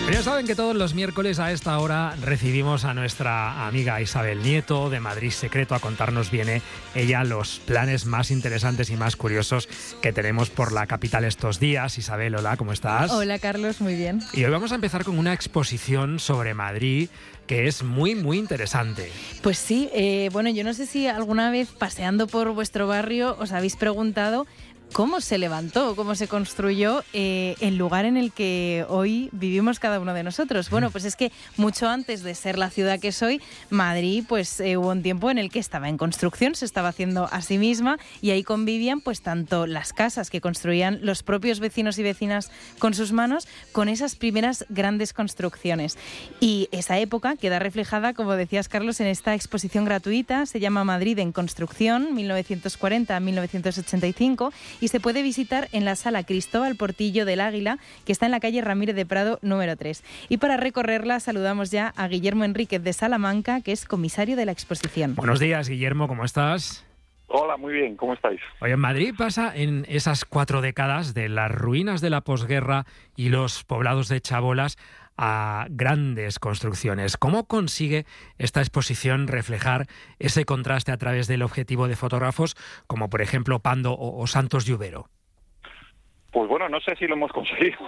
Ya saben que todos los miércoles a esta hora recibimos a nuestra amiga Isabel Nieto de Madrid Secreto. A contarnos viene ella los planes más interesantes y más curiosos que tenemos por la capital estos días. Isabel, hola, ¿cómo estás? Hola, Carlos, muy bien. Y hoy vamos a empezar con una exposición sobre Madrid que es muy, muy interesante. Pues sí, bueno, yo no sé si alguna vez paseando por vuestro barrio os habéis preguntado cómo se levantó, cómo se construyó el lugar en el que hoy vivimos cada uno de nosotros. Bueno, pues es que mucho antes de ser la ciudad que soy, Madrid, pues hubo un tiempo en el que estaba en construcción, se estaba haciendo a sí misma y ahí convivían pues tanto las casas que construían los propios vecinos y vecinas con sus manos, con esas primeras grandes construcciones. Y esa época queda reflejada, como decías, Carlos, en esta exposición gratuita, se llama Madrid en construcción, 1940-1985, y se puede visitar en la Sala Cristóbal Portillo del Águila, que está en la calle Ramírez de Prado número 3. Y para recorrerla saludamos ya a Guillermo Enríquez de Salamanca, que es comisario de la exposición. Buenos días, Guillermo, ¿cómo estás? Hola, muy bien, ¿cómo estáis? Oye, en Madrid pasa en esas 4 décadas de las ruinas de la posguerra y los poblados de chabolas a grandes construcciones. ¿Cómo consigue esta exposición reflejar ese contraste a través del objetivo de fotógrafos como, por ejemplo, Pando o Santos Lluvero? Pues bueno, no sé si lo hemos conseguido,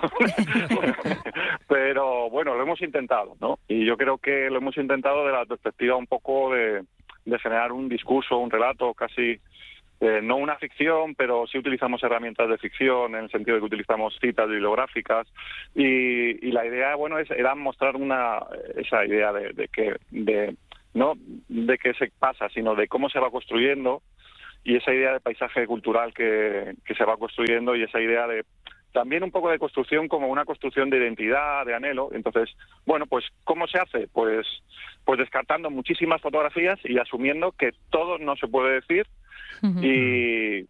pero bueno, lo hemos intentado, ¿no? Y yo creo que lo hemos intentado de la perspectiva un poco de generar un discurso, un relato casi... no una ficción, pero sí utilizamos herramientas de ficción en el sentido de que utilizamos citas bibliográficas y la idea, bueno, era mostrar esa idea no de qué se pasa, sino de cómo se va construyendo y esa idea de paisaje cultural que se va construyendo y esa idea de también un poco de construcción como una construcción de identidad, de anhelo. Entonces, bueno, pues ¿cómo se hace? Pues descartando muchísimas fotografías y asumiendo que todo no se puede decir. Y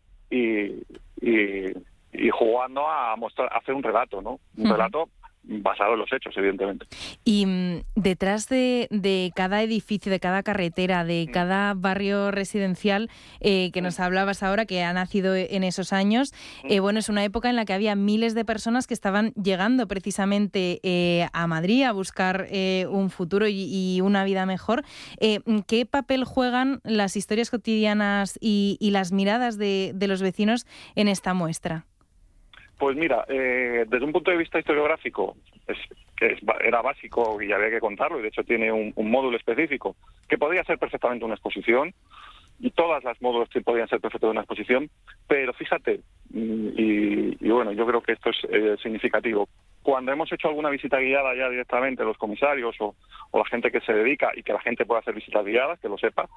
jugando a mostrar, a hacer un relato, ¿no? Un relato basado en los hechos, evidentemente. Y detrás de cada edificio, de cada carretera, de cada barrio residencial que nos hablabas ahora, que ha nacido en esos años, bueno, es una época en la que había miles de personas que estaban llegando precisamente a Madrid a buscar un futuro y una vida mejor. ¿Qué papel juegan las historias cotidianas y las miradas de los vecinos en esta muestra? Pues mira, desde un punto de vista historiográfico, era básico y había que contarlo, y de hecho tiene un módulo específico que podría ser perfectamente una exposición, y todas las módulos que podían ser perfectamente una exposición, pero fíjate, y bueno, yo creo que esto es significativo. Cuando hemos hecho alguna visita guiada ya directamente, los comisarios o la gente que se dedica, y que la gente pueda hacer visitas guiadas, que lo sepa,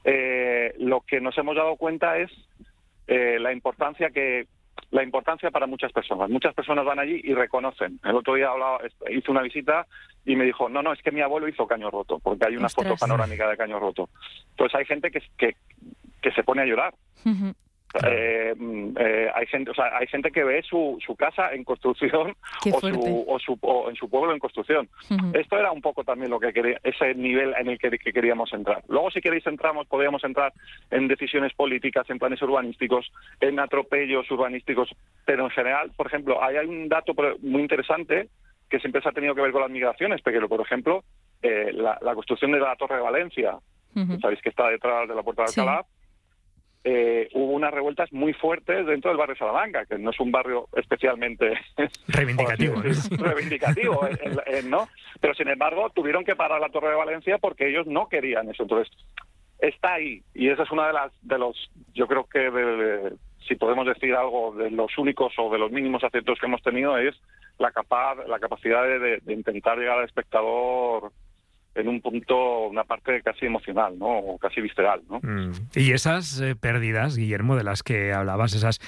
lo que nos hemos dado cuenta es la importancia para muchas personas. Muchas personas van allí y reconocen. El otro día hice una visita y me dijo, no, es que mi abuelo hizo Caño Roto, porque hay una foto panorámica de Caño Roto. Entonces hay gente que se pone a llorar. Uh-huh. Hay gente que ve su casa en construcción o en su pueblo en construcción. Uh-huh. Esto era un poco también lo que quería, ese nivel en el que queríamos entrar. Luego, si queréis, podríamos entrar en decisiones políticas, en planes urbanísticos, en atropellos urbanísticos, pero en general, por ejemplo, hay un dato muy interesante que siempre se ha tenido que ver con las migraciones, pero por ejemplo, la construcción de la Torre de Valencia, uh-huh. Sabéis que está detrás de la Puerta de Alcalá. Sí. Hubo unas revueltas muy fuertes dentro del barrio Salamanca, que no es un barrio especialmente reivindicativo, ¿no? Pero sin embargo tuvieron que parar la Torre de Valencia porque ellos no querían eso. Entonces está ahí, y esa es una de los yo creo que si podemos decir algo, de los únicos o de los mínimos aciertos que hemos tenido, es la capacidad de intentar llegar al espectador en un punto, una parte casi emocional, ¿no? O casi visceral, ¿no? Y esas pérdidas, Guillermo, de las que hablabas, esas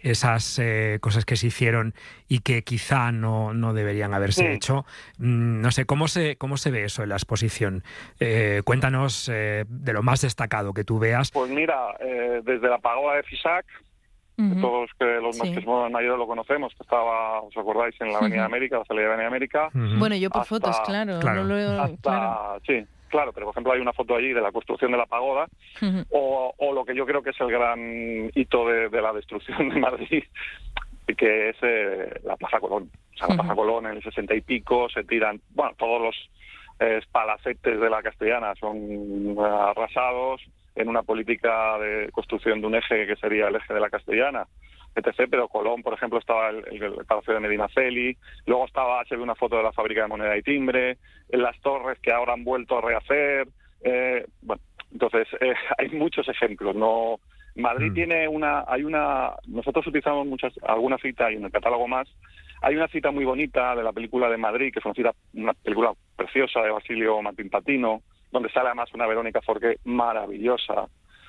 cosas que se hicieron y que quizá no deberían haberse hecho, no sé, ¿cómo se ve eso en la exposición? Cuéntanos de lo más destacado que tú veas. Pues mira, desde la pagoda de Fisac, uh-huh. Todos los más que somos mayores lo conocemos, que estaba, ¿os acordáis?, en la Avenida América, la salida de Avenida América. Uh-huh. Bueno, yo por fotos, claro. Claro. Sí, claro, pero por ejemplo hay una foto allí de la construcción de la pagoda, uh-huh. o lo que yo creo que es el gran hito de la destrucción de Madrid, que es la Plaza Colón. O O sea, la Plaza Colón en el 60 y pico, se tiran, bueno, todos los palacetes de la Castellana son arrasados en una política de construcción de un eje que sería el eje de la Castellana, etc. Pero Colón, por ejemplo, estaba el Palacio de Medinaceli, luego se ve una foto de la fábrica de moneda y timbre, en las torres que ahora han vuelto a rehacer, bueno, entonces hay muchos ejemplos. No, Madrid tiene nosotros utilizamos alguna cita y en el catálogo más. Hay una cita muy bonita de la película de Madrid, que es una película preciosa de Basilio Martín Patino, donde sale además una Verónica Forqué maravillosa,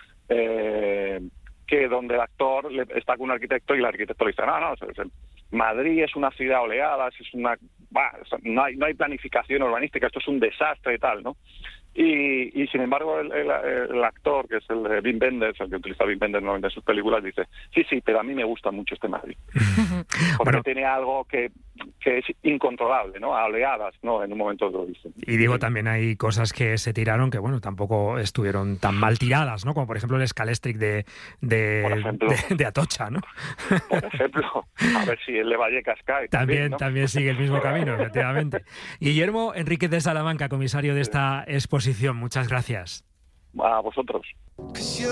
que donde el actor está con un arquitecto y el arquitecto le dice, no, Madrid es una ciudad oleada, no hay planificación urbanística, esto es un desastre y tal, ¿no? Y sin embargo el actor, que es el de Wim Wenders, el que utiliza Wim Wenders normalmente en sus películas, dice, sí, pero a mí me gusta mucho este Madrid. Porque tiene algo que es incontrolable, ¿no? A oleadas, ¿no? En un momento lo dice. Y digo, también hay cosas que se tiraron que, bueno, tampoco estuvieron tan mal tiradas, ¿no? Como por ejemplo el Scalextric de Atocha, ¿no? Por ejemplo, a ver si el de Vallecas cae. También sigue el mismo camino, efectivamente. Guillermo Enríquez de Salamanca, comisario de esta exposición, muchas gracias. A vosotros.